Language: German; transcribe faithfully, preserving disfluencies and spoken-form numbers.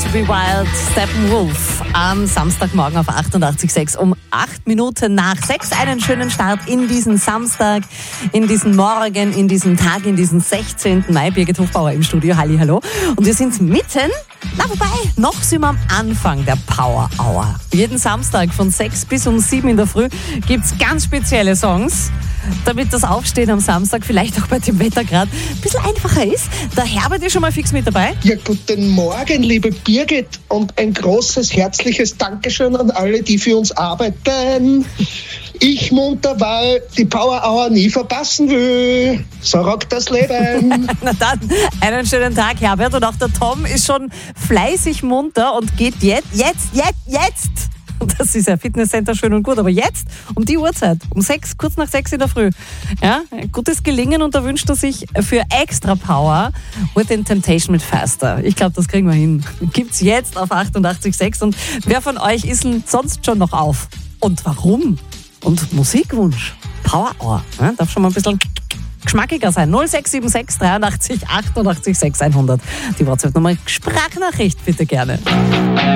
to be wild, Steppenwolf am Samstagmorgen auf achtundachtzig Komma sechs um acht Minuten nach sechs. Einen schönen Start in diesen Samstag, in diesen Morgen, in diesen Tag, in diesen sechzehnten Mai. Birgit Hofbauer im Studio. Halli, hallo. Und wir sind mitten, na wobei, noch sind wir am Anfang der Power Hour. Jeden Samstag von sechs bis um sieben in der Früh gibt's ganz spezielle Songs, damit das Aufstehen am Samstag vielleicht auch bei dem Wetter gerade ein bisschen einfacher ist. Der Herbert ist schon mal fix mit dabei. Ja, guten Morgen, liebe Birgit, und ein großes, herzliches Dankeschön an alle, die für uns arbeiten. Ich munter, weil die Power Hour nie verpassen will. So rockt das Leben. Na dann, einen schönen Tag, Herbert. Und auch der Tom ist schon fleißig munter und geht jetzt, jetzt, jetzt, jetzt. Das ist ja Fitnesscenter schön und gut, aber jetzt um die Uhrzeit, um sechs, kurz nach sechs in der Früh. Ja, gutes Gelingen, und da wünscht er sich für extra Power Within Temptation mit Faster. Ich glaube, das kriegen wir hin. Gibt's jetzt auf achtundachtzig Komma sechs. Und wer von euch ist denn sonst schon noch auf? Und warum? Und Musikwunsch, Power Hour, ja, darf schon mal ein bisschen geschmackiger sein. null sechs sieben sechs dreiundachtzig achtundachtzig sechshundert. Die WhatsApp-Nummer, Sprachnachricht bitte gerne.